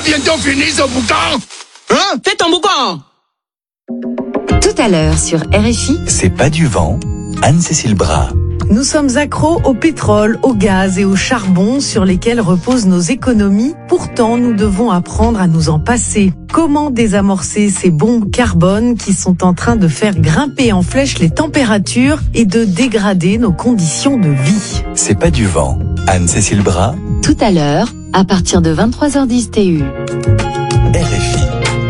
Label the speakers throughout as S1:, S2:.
S1: bientôt fini ce boucan? Hein?
S2: Fais ton boucan!
S3: Tout à l'heure sur RFI.
S4: C'est pas du vent, Anne-Cécile Bras.
S5: Nous sommes accros au pétrole, au gaz et au charbon sur lesquels reposent nos économies. Pourtant, nous devons apprendre à nous en passer. Comment désamorcer ces bombes carbone qui sont en train de faire grimper en flèche les températures et de dégrader nos conditions de vie?
S4: C'est pas du vent, Anne-Cécile Bras.
S3: Tout à l'heure, à partir de 23h10 TU.
S4: RFI.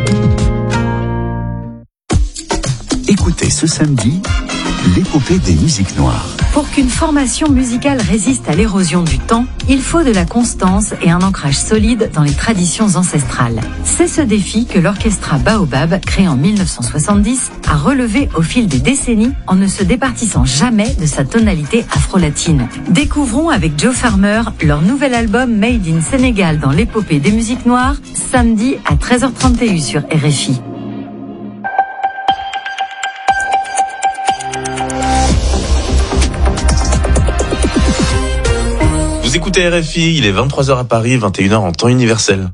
S4: Écoutez ce samedi, l'épopée des musiques noires.
S6: Pour qu'une formation musicale résiste à l'érosion du temps, il faut de la constance et un ancrage solide dans les traditions ancestrales. C'est ce défi que l'orchestra Baobab, créé en 1970, a relevé au fil des décennies en ne se départissant jamais de sa tonalité afro-latine. Découvrons avec Joe Farmer leur nouvel album Made in Sénégal dans l'épopée des musiques noires, samedi à 13h30 TU sur RFI.
S7: Vous écoutez RFI, il est 23h à Paris, 21h en temps universel.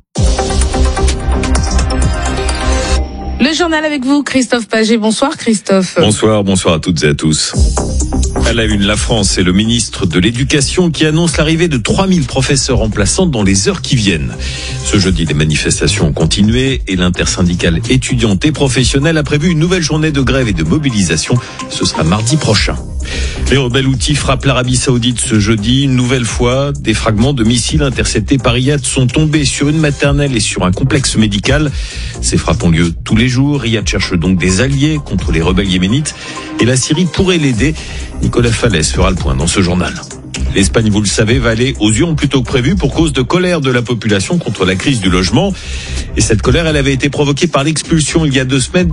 S2: Le journal avec vous, Christophe Paget. Bonsoir Christophe.
S8: Bonsoir à toutes et à tous. À la une, la France et le ministre de l'Éducation qui annonce l'arrivée de 3000 professeurs remplaçants dans les heures qui viennent. Ce jeudi, les manifestations ont continué et l'intersyndicale étudiante et professionnelle a prévu une nouvelle journée de grève et de mobilisation. Ce sera mardi prochain. Les rebelles Houthis frappent l'Arabie Saoudite ce jeudi. Une nouvelle fois, des fragments de missiles interceptés par Riyad sont tombés sur une maternelle et sur un complexe médical. Ces frappes ont lieu tous les jours. Riyad cherche donc des alliés contre les rebelles yéménites et la Syrie pourrait l'aider. Nicolas Fallès fera le point dans ce journal. L'Espagne, vous le savez, va aller aux urnes plus tôt que prévu pour cause de colère de la population contre la crise du logement. Et cette colère, elle avait été provoquée par l'expulsion il y a 2 semaines